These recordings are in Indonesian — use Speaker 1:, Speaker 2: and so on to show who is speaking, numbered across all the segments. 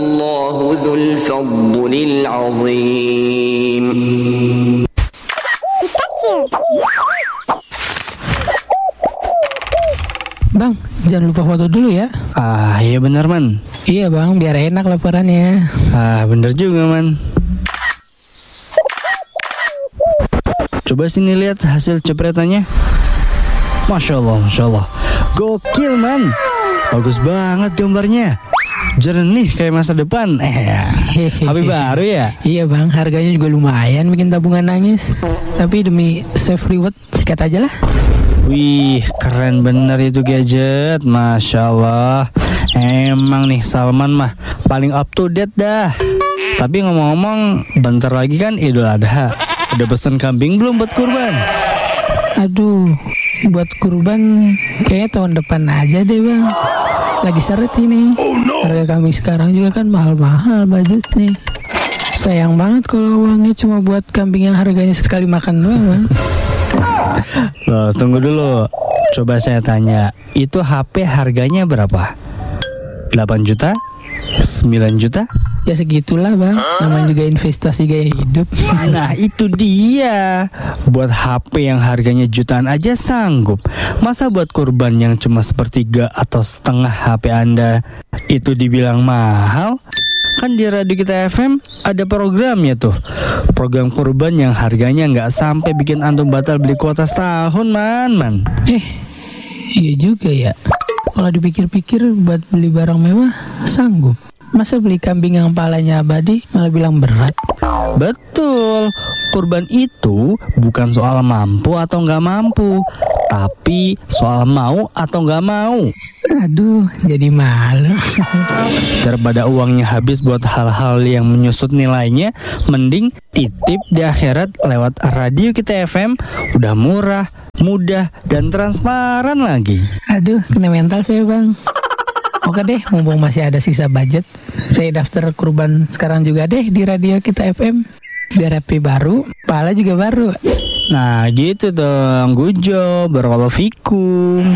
Speaker 1: Allahu dzul fadlil azim.
Speaker 2: Bang, jangan lupa foto dulu ya.
Speaker 3: Iya bener man.
Speaker 2: Iya bang, biar enak laporannya.
Speaker 3: Bener juga man. Coba sini lihat hasil cepretannya. Masya Allah. Gokil man. Bagus banget gambarnya. Jernih kayak masa depan. HP baru ya?
Speaker 2: Iya bang, harganya juga lumayan bikin tabungan nangis. Tapi demi save reward, sikat aja lah.
Speaker 3: Wih, keren bener itu gadget. Masya Allah. Emang nih Salman mah paling up to date dah. Tapi ngomong-ngomong, bentar lagi kan Idul Adha. Udah pesen kambing belum buat kurban?
Speaker 2: Aduh, buat kurban kayaknya tahun depan aja deh bang. Lagi seret ini. Harga kambing sekarang juga kan mahal-mahal budgetnya. Sayang banget kalau uangnya cuma buat kambing yang harganya sekali makan doang bang.
Speaker 3: Loh, tunggu dulu. Coba saya tanya, itu HP harganya berapa? 8 juta? 9 juta?
Speaker 2: Ya segitulah bang, namanya juga investasi gaya hidup.
Speaker 3: Nah itu dia. Buat HP yang harganya jutaan aja sanggup. Masa buat kurban yang cuma sepertiga atau setengah HP Anda itu dibilang mahal? Kan di Radio Kita FM ada programnya tuh. Program kurban yang harganya nggak sampai bikin antum batal beli kuota setahun man.
Speaker 2: Iya juga ya. Kalau dipikir-pikir buat beli barang mewah sanggup. Masa beli kambing yang palanya abadi malah bilang berat?
Speaker 3: Betul. Kurban itu bukan soal mampu atau nggak mampu, tapi soal mau atau nggak mau.
Speaker 2: Aduh, jadi malu.
Speaker 3: Daripada uangnya habis buat hal-hal yang menyusut nilainya, mending titip di akhirat lewat Radio Kita FM. Udah murah, mudah, dan transparan lagi.
Speaker 2: Aduh, kena mental saya bang. Oke deh, mumpung masih ada sisa budget, saya daftar kurban sekarang juga deh di Radio Kita FM. Biar HP baru, pahala juga baru.
Speaker 3: Nah gitu dong, Gujo, barakallahu fikum.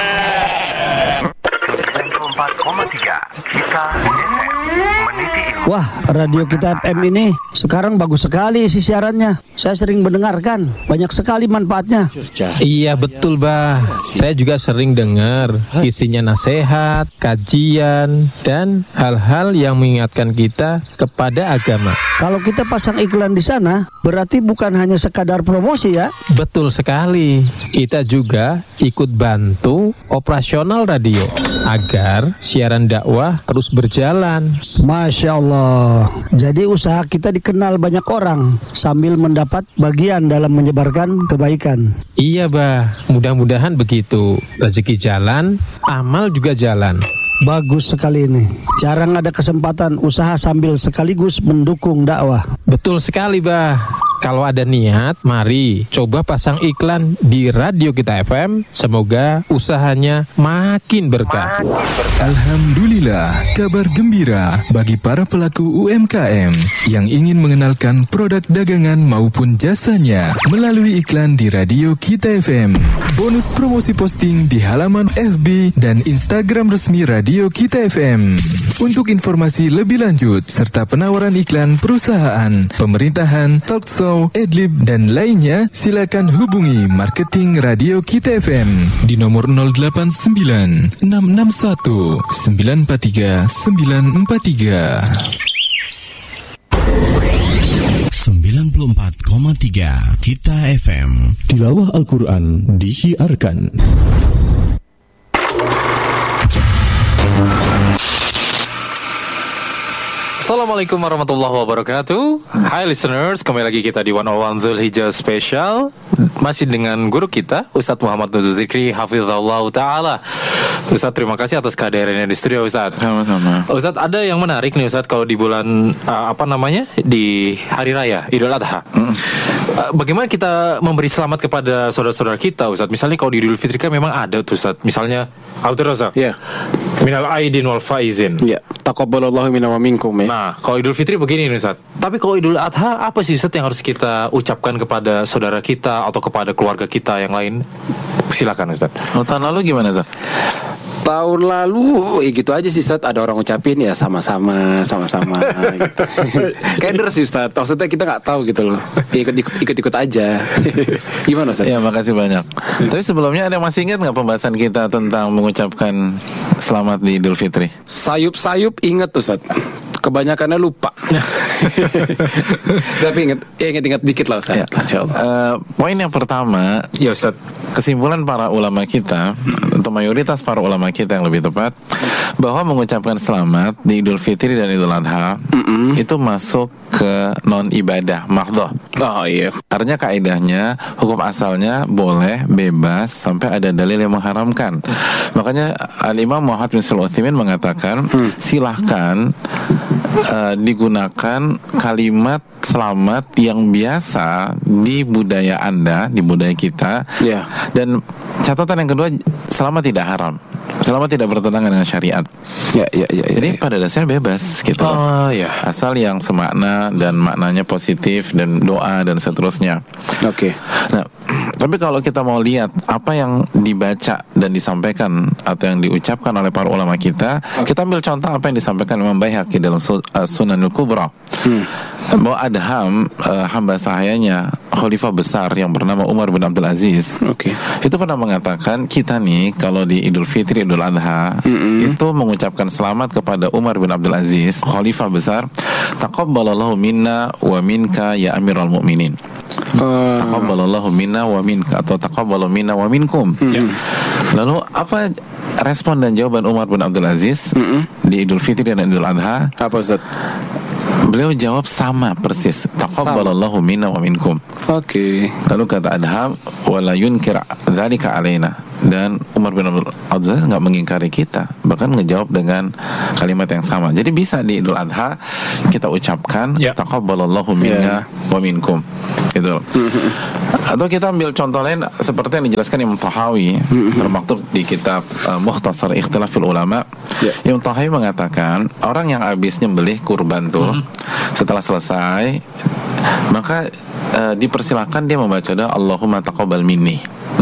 Speaker 4: 94,3 Kita meniti ilmu.
Speaker 5: Wah, Radio Kita FM ini sekarang bagus sekali isi siarannya. Saya sering mendengarkan, banyak sekali manfaatnya.
Speaker 6: Iya betul bah, saya juga sering dengar. Isinya nasihat, kajian, dan hal-hal yang mengingatkan kita kepada agama.
Speaker 5: Kalau kita pasang iklan di sana, berarti bukan hanya sekadar promosi ya.
Speaker 6: Betul sekali. Kita juga ikut bantu operasional radio agar siaran dakwah terus berjalan.
Speaker 5: Masya Allah. Jadi usaha kita dikenal banyak orang sambil mendapat bagian dalam menyebarkan kebaikan.
Speaker 6: Iya bah, mudah-mudahan begitu. Rezeki jalan, amal juga jalan.
Speaker 5: Bagus sekali ini. Jarang ada kesempatan usaha sambil sekaligus mendukung dakwah.
Speaker 6: Betul sekali bah. Kalau ada niat, mari coba pasang iklan di Radio Kita FM. Semoga usahanya makin berkah.
Speaker 7: Alhamdulillah, kabar gembira bagi para pelaku UMKM yang ingin mengenalkan produk dagangan maupun jasanya melalui iklan di Radio Kita FM. Bonus promosi posting di halaman FB dan Instagram resmi Radio Kita FM. Untuk informasi lebih lanjut serta penawaran iklan perusahaan, pemerintahan, talkshow, adlib dan lainnya, silakan hubungi marketing Radio Kita FM di nomor 089 661 943 943.
Speaker 8: 94,3 Kita FM.
Speaker 9: Tilawah Al-Quran disiarkan.
Speaker 10: Assalamualaikum warahmatullahi wabarakatuh. Hai listeners, kembali lagi kita di 101 Dzulhijjah Special. Masih dengan guru kita Ustadz Muhammad Nuzul Zikri Hafizahullah Ta'ala. Ustadz, terima kasih atas kehadirannya di studio Ustadz.
Speaker 11: Sama-sama.
Speaker 10: Ustadz, ada yang menarik nih Ustadz, kalau di bulan di Hari Raya Idul Adha. Bagaimana kita memberi selamat kepada saudara-saudara kita Ustadz? Misalnya kalau di Idul Fitri kan memang ada tuh Ustadz. Misalnya Abdul Razak, minal aidin wal faizin,
Speaker 11: taqabbalallahu minna wa minkum.
Speaker 10: Nah, kalau Idul Fitri begini nih Ustaz. Tapi kalau Idul Adha, apa sih Ustaz yang harus kita ucapkan kepada saudara kita atau kepada keluarga kita yang lain? Silakan Ustaz.
Speaker 11: Tahun lalu gimana Ustaz? Tahun lalu ya gitu aja sih Ustaz, ada orang ngucapin ya sama-sama gitu. Keder sih Ustaz, maksudnya kita nggak tahu gitu loh, ikut aja. Gimana Ustaz?
Speaker 12: Ya makasih banyak. Tapi sebelumnya ada masih ingat nggak pembahasan kita tentang mengucapkan selamat di Idul Fitri?
Speaker 11: Sayup ingat Ustaz, kebanyakannya lupa. Tapi ingat dikit lah Ustaz.
Speaker 12: Poin yang pertama, ya Ustaz, kesimpulan para ulama kita, atau mayoritas para ulama kita yang lebih tepat, bahwa mengucapkan selamat di Idul Fitri dan Idul Adha itu masuk ke non ibadah mahdhah.
Speaker 11: Oh iya.
Speaker 12: Artinya kaidahnya hukum asalnya boleh, bebas sampai ada dalil yang mengharamkan. Makanya Al-Imam Muhammad bin Shalih Al-Utsaimin mengatakan silahkan digunakan kalimat selamat yang biasa di budaya Anda, di budaya kita. Dan catatan yang kedua, selamat tidak haram, selamat tidak bertentangan dengan syariat. Jadi pada dasarnya bebas gitu. Asal yang semakna dan maknanya positif dan doa dan seterusnya. Nah, tapi kalau kita mau lihat apa yang dibaca dan disampaikan atau yang diucapkan oleh para ulama kita ambil contoh apa yang disampaikan Imam Baihaqi dalam Sunanul Kubra. Bahwa Adham, hamba sahayanya khalifah besar yang bernama Umar bin Abdul Aziz, itu pernah mengatakan kita nih kalau di Idul Fitri, Idul Adha itu mengucapkan selamat kepada Umar bin Abdul Aziz, khalifah besar, taqabbalallahu minna wa minka ya Amirul Mukminin. Taqabbalallahu minna wa minka atau taqabbalu minna wa minkum. Lalu apa respon dan jawaban Umar bin Abdul Aziz di Idul Fitri dan Idul Adha?
Speaker 11: Apa Ustaz?
Speaker 12: Beliau jawab sama persis, taqabbalallahu minna wa minkum. Lalu kata Adham, wala yunkir dzalika alaina. Dan Umar bin Abdul Aziz nggak mengingkari kita, bahkan ngejawab dengan kalimat yang sama. Jadi bisa di Idul Adha kita ucapkan taqabbalallahu minna wa minkum, gitu. Atau kita ambil contoh lain seperti yang dijelaskan Imam Tahawi termaktub di kitab Mukhtasar Ikhtilafil Ulama. Imam Tahawi mengatakan orang yang habis nyembelih kurban tuh setelah selesai maka dipersilakan dia membaca doa Allahumma taqabbal minni.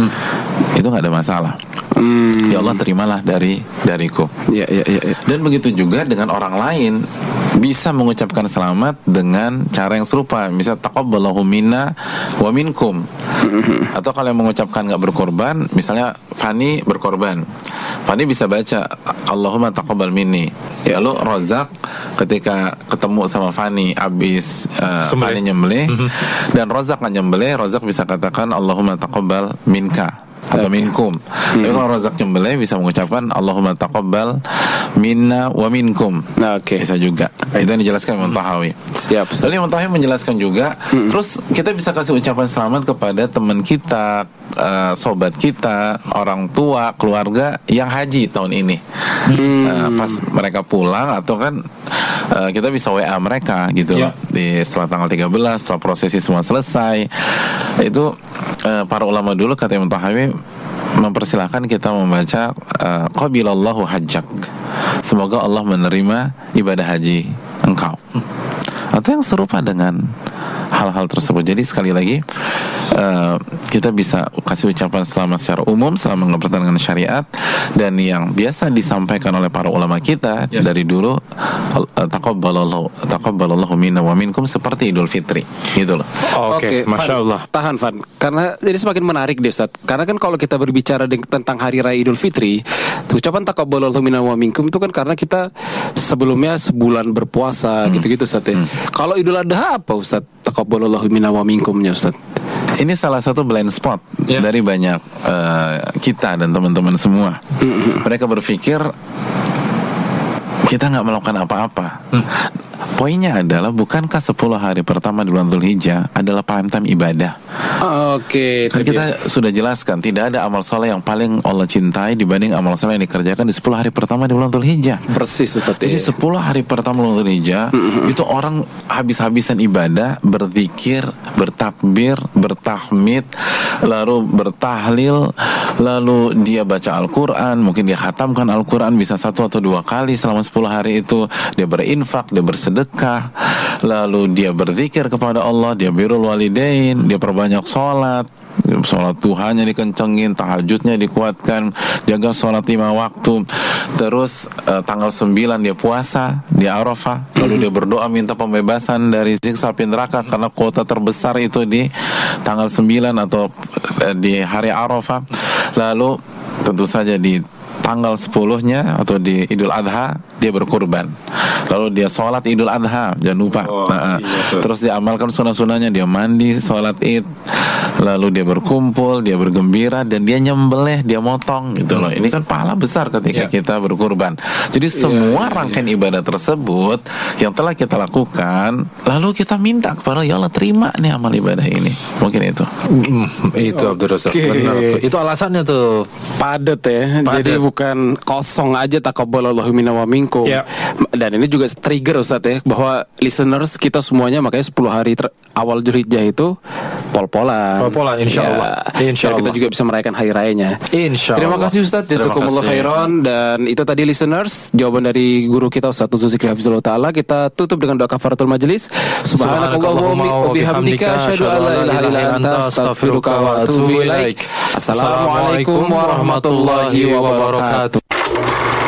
Speaker 12: Itu nggak ada masalah. Ya Allah terimalah dariku. Dan begitu juga dengan orang lain bisa mengucapkan selamat dengan cara yang serupa. Misal taqabbalallahu minna wa minkum. Atau kalau yang mengucapkan nggak berkorban, misalnya Fani berkorban, Fani bisa baca Allahumma taqabbal minni. Lalu Rozak ketika ketemu sama Fani abis Fani nyembelih dan Rozak nggak nyembelih, Rozak bisa katakan Allahumma taqabbal minka atau minkum. Tapi kalau Razak nyembelih bisa mengucapkan Allahumma taqabbal minna wa minkum. Bisa juga. Itu yang dijelaskan Imam Tahawi. Lalu Imam Tahawi menjelaskan juga, terus kita bisa kasih ucapan selamat kepada teman kita, sobat kita, orang tua, keluarga yang haji tahun ini. Pas mereka pulang atau kan kita bisa WA mereka gitu loh. Setelah tanggal 13, setelah prosesi semua selesai. Itu para ulama dulu kata Imam Tahawi mempersilahkan kita membaca qabilallahu hajjak, semoga Allah menerima ibadah haji engkau, atau yang serupa dengan hal-hal tersebut. Jadi sekali lagi kita bisa kasih ucapan selamat secara umum selama nggak bertentangan dengan syariat, dan yang biasa disampaikan oleh para ulama kita dari dulu taqabbalallahu minna wa minkum seperti Idul Fitri gitu loh.
Speaker 11: Masya Allah. Tahan Van, karena jadi semakin menarik deh Ustaz. Karena kan kalau kita berbicara tentang hari raya Idul Fitri, ucapan taqabbalallahu minna wa minkum itu kan karena kita sebelumnya sebulan berpuasa gitu-gitu Ustaz ya. Kalau Idul Adha apa Ustaz taqabbalallahu minna wa minkumnya Ustaz?
Speaker 12: Ini salah satu blind spot dari banyak kita dan teman-teman semua. Mereka berpikir kita nggak melakukan apa-apa. Poinnya adalah, bukankah 10 hari pertama di bulan Dzulhijjah adalah prime time ibadah? Kan kita sudah jelaskan, tidak ada amal soleh yang paling Allah cintai dibanding amal soleh yang dikerjakan di 10 hari pertama di bulan Dzulhijjah.
Speaker 11: Persis Ustaz.
Speaker 12: Jadi 10 hari pertama bulan Dzulhijjah itu orang habis-habisan ibadah, berzikir, bertakbir, bertahmid, lalu bertahlil, lalu dia baca Al-Quran, mungkin dia khatamkan Al-Quran bisa 1 atau 2 kali selama 10 hari itu. Dia berinfak, dia bersedekah, lalu dia berzikir kepada Allah, dia birrul walidain, dia perbanyak sholat, sholat duhanya dikencengin, tahajudnya dikuatkan, jaga sholat 5 waktu. Terus tanggal 9 dia puasa di Arafah, lalu dia berdoa minta pembebasan dari siksa api neraka karena kuota terbesar itu di tanggal 9 atau di hari Arafah. Lalu tentu saja di tanggal 10-nya atau di Idul Adha dia berkurban. Lalu dia sholat Idul Adha, jangan lupa. Terus dia amalkan sunnah-sunnahnya, dia mandi, sholat Id, lalu dia berkumpul, dia bergembira, dan dia nyembelih, dia motong gitu loh. Ini kan pahala besar ketika kita berkurban. Jadi semua rangkaian ibadah tersebut yang telah kita lakukan, lalu kita minta kepada ya Allah, terima nih amal ibadah ini. Mungkin itu.
Speaker 10: Itu Abdul Razak. Benar tuh. Itu alasannya tuh.
Speaker 11: Padat ya. Jadi bukan kosong aja taqabbalallahu minna wa minkum. Dan ini juga trigger Ustaz ya, bahwa listeners kita semuanya makanya 10 hari awal Dzulhijjah itu pol-polan.
Speaker 10: Pol-polan insyaallah.
Speaker 11: Insyaallah kita juga bisa merayakan hari rayanya.
Speaker 10: Insyaallah.
Speaker 11: Terima kasih Ustaz, jazakumullah khairan. Dan itu tadi listeners jawaban dari guru kita Ustaz Zulzikri Hafizullah Ta'ala. Kita tutup dengan doa kafaratul majelis. Subhanakallahumma wa bihamdika asyhadu an la ilaha illa anta astaghfiruka wa atubu ilaik. Assalamualaikum warahmatullahi wabarakatuh.